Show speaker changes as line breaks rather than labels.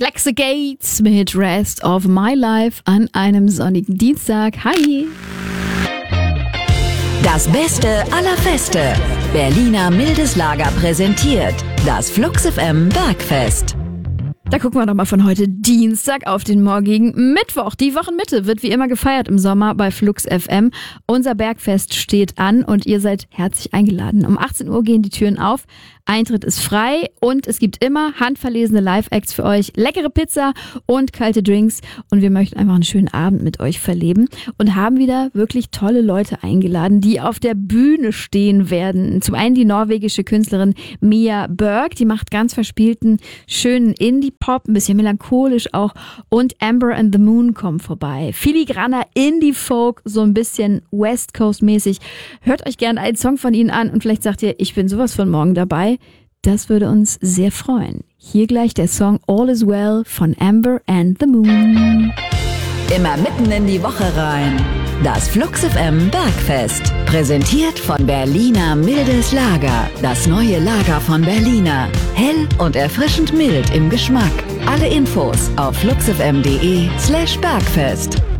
Flexagates mit Rest of My Life an einem sonnigen Dienstag. Hi!
Das Beste aller Feste. Berliner Mildes Lager präsentiert das Flux FM Bergfest.
Da gucken wir doch mal von heute Dienstag auf den morgigen Mittwoch. Die Wochenmitte wird wie immer gefeiert im Sommer bei Flux FM. Unser Bergfest steht an und ihr seid herzlich eingeladen. Um 18 Uhr gehen die Türen auf. Eintritt ist frei und es gibt immer handverlesene Live-Acts für euch, leckere Pizza und kalte Drinks und wir möchten einfach einen schönen Abend mit euch verleben und haben wieder wirklich tolle Leute eingeladen, die auf der Bühne stehen werden. Zum einen die norwegische Künstlerin Mia Berg, die macht ganz verspielten, schönen Indie-Pop, ein bisschen melancholisch auch, und Amber and the Moon kommen vorbei. Filigraner Indie-Folk, so ein bisschen West Coast-mäßig. Hört euch gerne einen Song von ihnen an und vielleicht sagt ihr, ich bin sowas von morgen dabei. Das würde uns sehr freuen. Hier gleich der Song All Is Well von Amber and the Moon.
Immer mitten in die Woche rein. Das Flux FM Bergfest. Präsentiert von Berliner Mildes Lager. Das neue Lager von Berliner. Hell und erfrischend mild im Geschmack. Alle Infos auf fluxfm.de/Bergfest.